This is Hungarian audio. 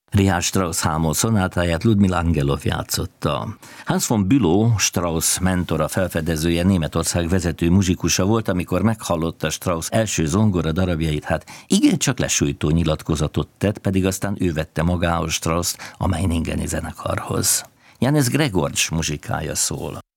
Richard Strauss hámos szonátáját Ludmila Angelov játszotta. Hans von Bülow, Strauss mentora, felfedezője, Németország vezető muzsikusa volt, amikor meghallotta Strauss első zongora darabjait, hát igencsak lesújtó nyilatkozatot tett, pedig aztán ő vette magához Strausst a Meiningeni zenekarhoz. Janez Gregorcs muzsikája szól.